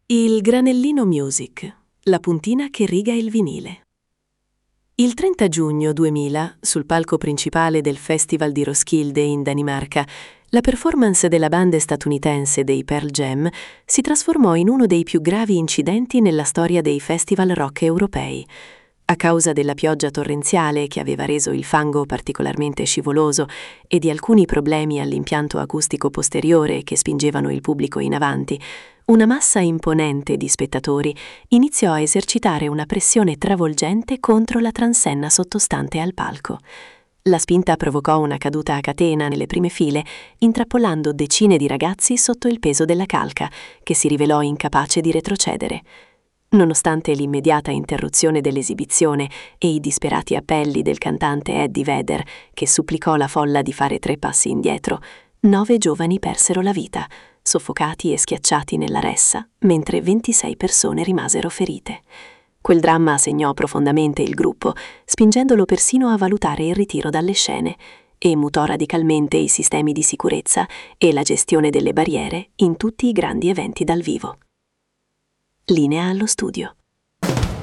Il Granellino Music, la puntina che riga il vinile. Il 30 giugno 2000, sul palco principale del Festival di Roskilde in Danimarca, la performance della band statunitense dei Pearl Jam si trasformò in uno dei più gravi incidenti nella storia dei festival rock europei. A causa della pioggia torrenziale che aveva reso il fango particolarmente scivoloso e di alcuni problemi all'impianto acustico posteriore che spingevano il pubblico in avanti, una massa imponente di spettatori iniziò a esercitare una pressione travolgente contro la transenna sottostante al palco. La spinta provocò una caduta a catena nelle prime file, intrappolando decine di ragazzi sotto il peso della calca, che si rivelò incapace di retrocedere. Nonostante l'immediata interruzione dell'esibizione e i disperati appelli del cantante Eddie Vedder, che supplicò la folla di fare 3 passi indietro, 9 giovani persero la vita, soffocati e schiacciati nella ressa, mentre 26 persone rimasero ferite. Quel dramma segnò profondamente il gruppo, spingendolo persino a valutare il ritiro dalle scene, e mutò radicalmente i sistemi di sicurezza e la gestione delle barriere in tutti i grandi eventi dal vivo. Linea allo studio.